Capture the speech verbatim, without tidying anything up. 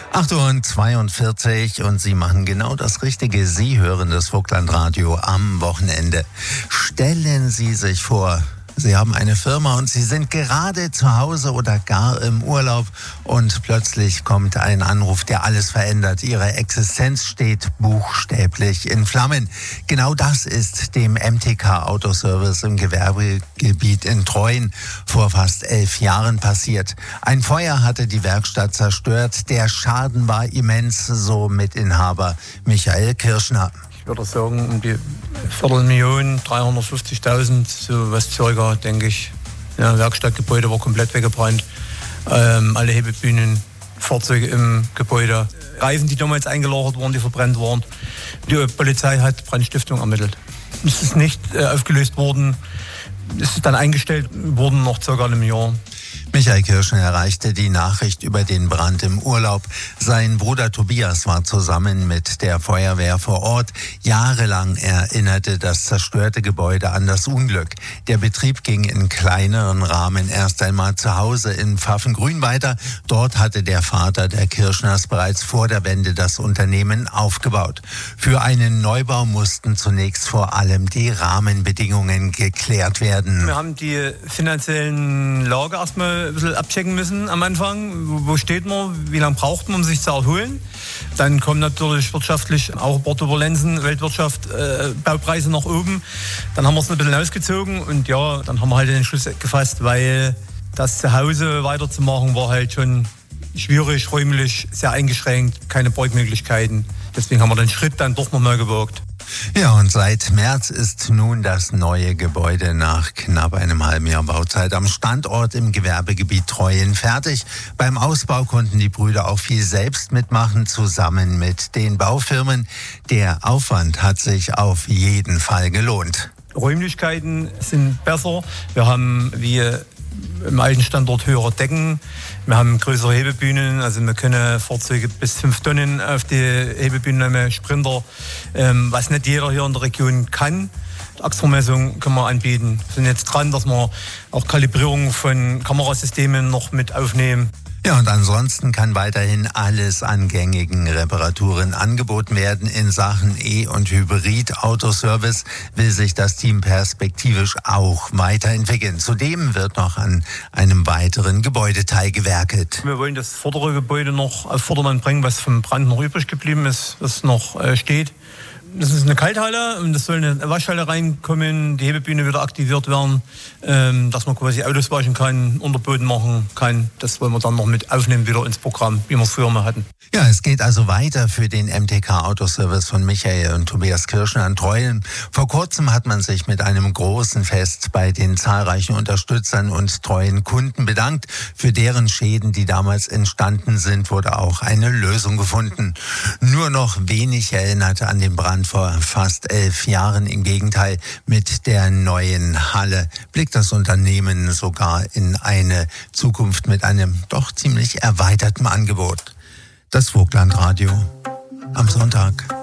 acht Uhr zweiundvierzig und Sie machen genau das Richtige. Sie hören das Vogtlandradio am Wochenende. Stellen Sie sich vor, Sie haben eine Firma und Sie sind gerade zu Hause oder gar im Urlaub und plötzlich kommt ein Anruf, der alles verändert. Ihre Existenz steht buchstäblich in Flammen. Genau das ist dem M T K Autoservice im Gewerbegebiet in Treuen vor fast elf Jahren passiert. Ein Feuer hatte die Werkstatt zerstört. Der Schaden war immens, so Mitinhaber Michael Kirschner. Ich würde sagen, um die Viertelmillion, dreihundertfünfzigtausend, so was circa, denke ich. Ja, Werkstattgebäude war komplett weggebrannt. Ähm, alle Hebebühnen, Fahrzeuge im Gebäude. Reifen, die damals eingelagert wurden, die verbrannt waren. Die Polizei hat Brandstiftung ermittelt. Es ist nicht äh, aufgelöst worden. Es ist dann eingestellt worden nach circa einem Jahr. Michael Kirschner erreichte die Nachricht über den Brand im Urlaub. Sein Bruder Tobias war zusammen mit der Feuerwehr vor Ort. Jahrelang erinnerte das zerstörte Gebäude an das Unglück. Der Betrieb ging in kleineren Rahmen erst einmal zu Hause in Pfaffengrün weiter. Dort hatte der Vater der Kirschners bereits vor der Wende das Unternehmen aufgebaut. Für einen Neubau mussten zunächst vor allem die Rahmenbedingungen geklärt werden. Wir haben die finanziellen Lage erstmal ein bisschen abchecken müssen am Anfang. Wo steht man? Wie lange braucht man, um sich zu erholen? Dann kommen natürlich wirtschaftlich auch ein paar Turbulenzen, Weltwirtschaft, äh, Baupreise nach oben. Dann haben wir es ein bisschen ausgezogen und ja, dann haben wir halt den Entschluss gefasst, weil das zu Hause weiterzumachen war halt schon schwierig, räumlich, sehr eingeschränkt, keine Parkmöglichkeiten. Deswegen haben wir den Schritt dann doch nochmal gewagt. Ja, und seit März ist nun das neue Gebäude nach knapp einem halben Jahr Bauzeit am Standort im Gewerbegebiet Treuen fertig. Beim Ausbau konnten die Brüder auch viel selbst mitmachen, zusammen mit den Baufirmen. Der Aufwand hat sich auf jeden Fall gelohnt. Räumlichkeiten sind besser. Wir haben wie im alten Standort höhere Decken. Wir haben größere Hebebühnen, also wir können Fahrzeuge bis fünf Tonnen auf die Hebebühnen nehmen, Sprinter, ähm, was nicht jeder hier in der Region kann. Achsvermessung können wir anbieten. Wir sind jetzt dran, dass wir auch Kalibrierung von Kamerasystemen noch mit aufnehmen. Ja, und ansonsten kann weiterhin alles an gängigen Reparaturen angeboten werden. In Sachen E- und Hybrid-Autoservice will sich das Team perspektivisch auch weiterentwickeln. Zudem wird noch an einem weiteren Gebäudeteil gewerkelt. Wir wollen das vordere Gebäude noch auf Vordermann bringen, was vom Brand noch übrig geblieben ist, was noch äh, steht. Das ist eine Kalthalle und das soll eine Waschhalle reinkommen, die Hebebühne wieder aktiviert werden, ähm, dass man quasi Autos waschen kann, Unterboden machen kann. Das wollen wir dann noch mit aufnehmen wieder ins Programm, wie wir es früher mal hatten. Ja, es geht also weiter für den M T K Autoservice von Michael und Tobias Kirschner an Treuen. Vor kurzem hat man sich mit einem großen Fest bei den zahlreichen Unterstützern und treuen Kunden bedankt. Für deren Schäden, die damals entstanden sind, wurde auch eine Lösung gefunden. Nur noch wenig erinnerte an den Brand vor fast elf Jahren. Im Gegenteil, mit der neuen Halle blickt das Unternehmen sogar in eine Zukunft mit einem doch ziemlich erweiterten Angebot. Das Vogtlandradio am Sonntag.